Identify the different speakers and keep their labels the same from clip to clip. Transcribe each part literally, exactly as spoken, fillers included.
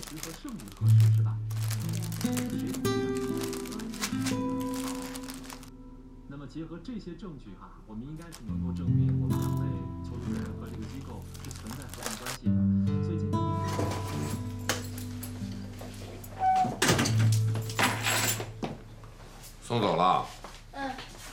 Speaker 1: 值和胜率核实是吧？是谁同意的？那么结合这些证据哈、啊，我们应该是能够证明我们两位求助人和这个机构是存在合同关系的。所以今天您。
Speaker 2: 送走了。
Speaker 3: 嗯。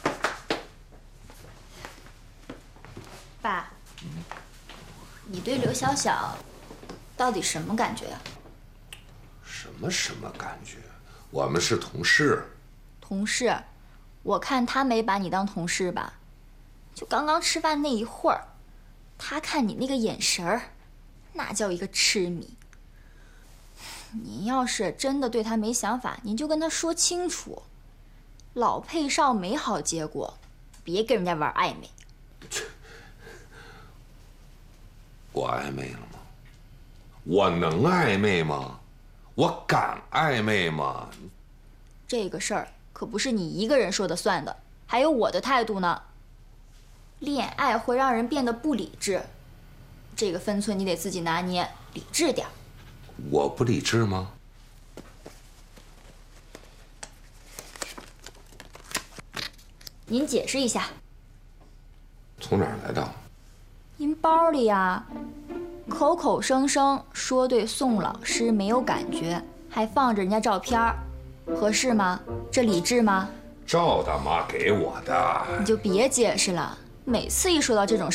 Speaker 3: 爸，你对刘小小到底什么感觉啊？
Speaker 2: 什么什么感觉？我们是同事。
Speaker 3: 同事，我看他没把你当同事吧？就刚刚吃饭那一会儿，他看你那个眼神儿，那叫一个痴迷。您要是真的对他没想法，您就跟他说清楚。 老配少没好结果，别跟人家玩暧昧。
Speaker 2: 我暧昧了吗？我能暧昧吗？我敢暧昧吗？
Speaker 3: 这个事儿可不是你一个人说的算的，还有我的态度呢。恋爱会让人变得不理智，这个分寸你得自己拿捏，理智点。
Speaker 2: 我不理智吗？
Speaker 3: 您解释一下，
Speaker 2: 从哪儿来的？
Speaker 3: 您包里呀，口口声声说对宋老师没有感觉，还放着人家照片，合适吗？这理智吗？
Speaker 2: 赵大妈给我的。
Speaker 3: 你就别解释了，每次一说到这种事。